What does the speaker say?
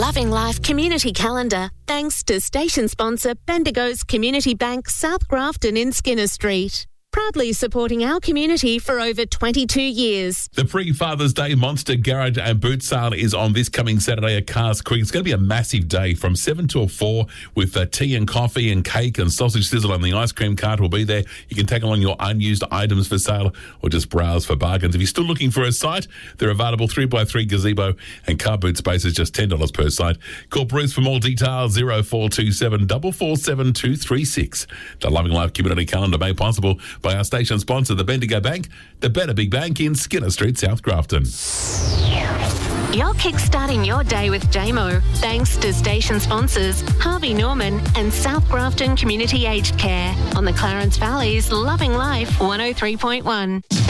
Loving Life Community Calendar, thanks to station sponsor Bendigo's Community Bank, South Grafton in Skinner Street. Proudly supporting our community for over 22 years. The pre-Father's Day Monster Garage and Boot Sale is on this coming Saturday at Cars Creek. It's going to be a massive day from 7 till 4 with tea and coffee and cake and sausage sizzle, and the ice cream cart will be there. You can take along your unused items for sale or just browse for bargains. If you're still looking for a site, they're available 3x3 gazebo and car boot spaces, just $10 per site. Call Bruce for more details, 0427 447 236. The Loving Life Community Calendar made possible by our station sponsor, the Bendigo Bank, the Better Big Bank in Skinner Street, South Grafton. You're kickstarting your day with JMO, thanks to station sponsors Harvey Norman and South Grafton Community Aged Care on the Clarence Valley's Loving Life 103.1.